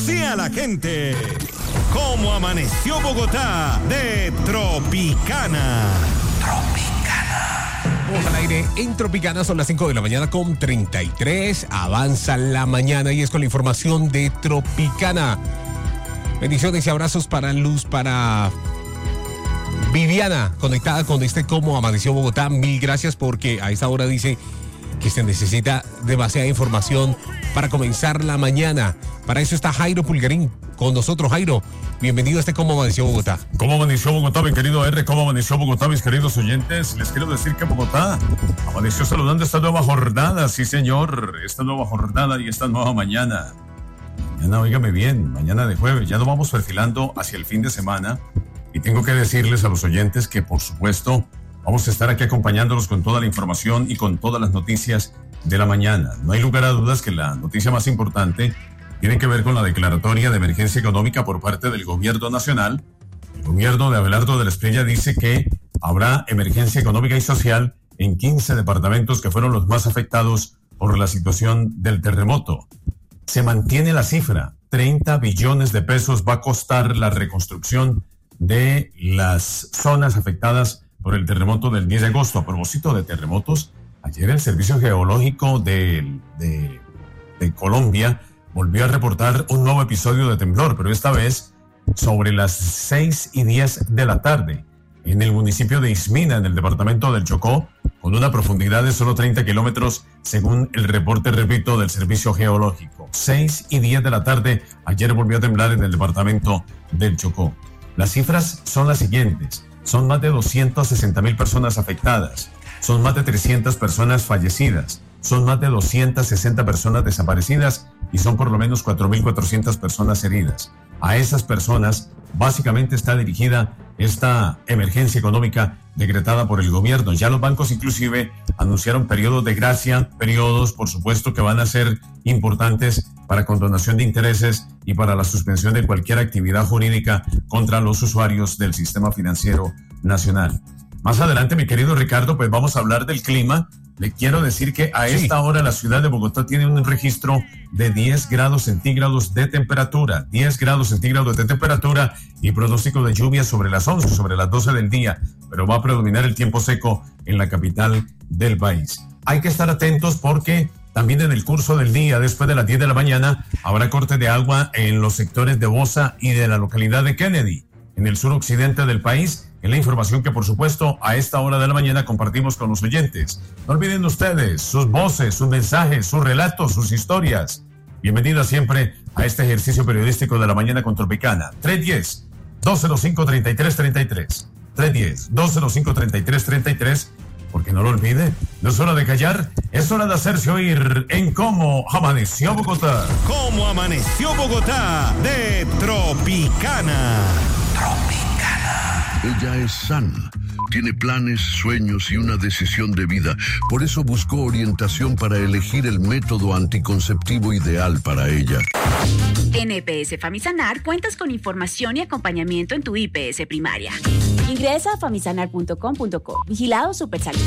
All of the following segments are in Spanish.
y a la gente. ¿Cómo amaneció Bogotá? De Tropicana. Vamos al aire en Tropicana, son las 5 de la mañana con 33. Avanza la mañana y es con la información de Tropicana. Bendiciones y abrazos para Luz, para Viviana, conectada con Cómo amaneció Bogotá. Mil gracias porque a esta hora dice que se necesita demasiada información para comenzar la mañana. Para eso está Jairo Pulgarín con nosotros. Jairo, bienvenido a Cómo amaneció Bogotá. ¿Cómo amaneció Bogotá, mi querido R? ¿Cómo amaneció Bogotá, mis queridos oyentes? Les quiero decir que Bogotá amaneció saludando esta nueva jornada, sí señor, esta nueva jornada y esta nueva mañana. Mañana, óigame bien, mañana de jueves, ya nos vamos perfilando hacia el fin de semana y tengo que decirles a los oyentes que, por supuesto, vamos a estar aquí acompañándolos con toda la información y con todas las noticias de la mañana. No hay lugar a dudas que la noticia más importante tiene que ver con la declaratoria de emergencia económica por parte del gobierno nacional. El gobierno de Abelardo de la Espriella dice que habrá emergencia económica y social en 15 departamentos que fueron los más afectados por la situación del terremoto. Se mantiene la cifra, 30 billones de pesos va a costar la reconstrucción de las zonas afectadas por el terremoto del 10 de agosto. A propósito de terremotos, ayer el Servicio Geológico de Colombia volvió a reportar un nuevo episodio de temblor, pero esta vez sobre las 6:10 de la tarde, en el municipio de Ismina, en el departamento del Chocó, con una profundidad de solo 30 kilómetros, según el reporte, repito, del Servicio Geológico. 6:10 de la tarde, ayer volvió a temblar en el departamento del Chocó. Las cifras son las siguientes. Son más de 260,000 personas afectadas. Son más de 300 personas fallecidas. Son más de 260 personas desaparecidas y son por lo menos 4,400 personas heridas. A esas personas básicamente está dirigida esta emergencia económica decretada por el gobierno. Ya los bancos inclusive anunciaron periodos de gracia, periodos por supuesto que van a ser importantes para condonación de intereses y para la suspensión de cualquier actividad jurídica contra los usuarios del sistema financiero nacional. Más adelante, mi querido Ricardo, pues vamos a hablar del clima. Le quiero decir que a esta hora la ciudad de Bogotá tiene un registro de 10 grados centígrados de temperatura. 10 grados centígrados de temperatura y pronóstico de lluvia sobre las 11, sobre las 12 del día. Pero va a predominar el tiempo seco en la capital del país. Hay que estar atentos porque también en el curso del día, después de las 10 de la mañana, habrá corte de agua en los sectores de Bosa y de la localidad de Kennedy, en el suroccidente del país. Es la información que, por supuesto, a esta hora de la mañana compartimos con los oyentes. No olviden ustedes sus voces, sus mensajes, sus relatos, sus historias. Bienvenidos siempre a este ejercicio periodístico de la mañana con Tropicana. 310-205-3333. 310-205-3333. Porque no lo olvide, no es hora de callar, es hora de hacerse oír en Cómo amaneció Bogotá. ¿Cómo amaneció Bogotá? De Tropicana. Ella es sana, tiene planes, sueños y una decisión de vida. Por eso buscó orientación para elegir el método anticonceptivo ideal para ella. En EPS Famisanar cuentas con información y acompañamiento en tu IPS primaria. Ingresa a famisanar.com.co. Vigilado Supersalud.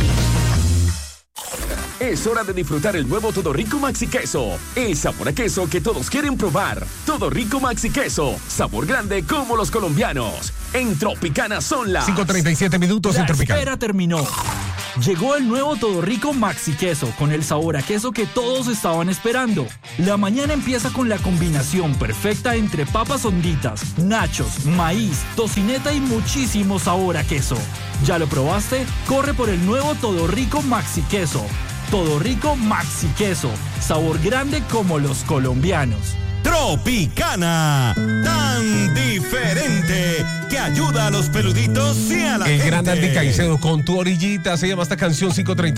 Es hora de disfrutar el nuevo Todo Rico Maxi Queso. El sabor a queso que todos quieren probar. Todo Rico Maxi Queso. Sabor grande como los colombianos. En Tropicana son las 5:37 minutos en Tropicana. La espera terminó. Llegó el nuevo Todo Rico Maxi Queso con el sabor a queso que todos estaban esperando. La mañana empieza con la combinación perfecta entre papas honditas, nachos, maíz, tocineta y muchísimo sabor a queso. ¿Ya lo probaste? Corre por el nuevo Todo Rico Maxi Queso. Todo Rico Maxi Queso. Sabor grande como los colombianos. Tropicana, tan diferente que ayuda a los peluditos y a la gente. El gran Andy Caicedo con Tu Orillita, se llama esta canción. 5:30.